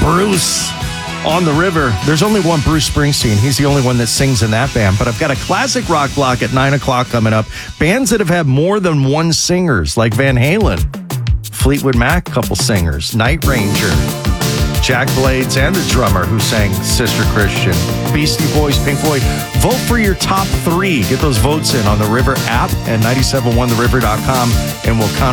Bruce on the River. There's only one Bruce Springsteen. He's the only one that sings in that band. But I've got a classic rock block at 9 o'clock coming up. Bands that have had more than one singers, like Van Halen, Fleetwood Mac, couple singers, Night Ranger, Jack Blades, and the drummer who sang Sister Christian, Beastie Boys, Pink Floyd. Vote for your top 3. Get those votes in on the River app at 971theriver.com, and we'll count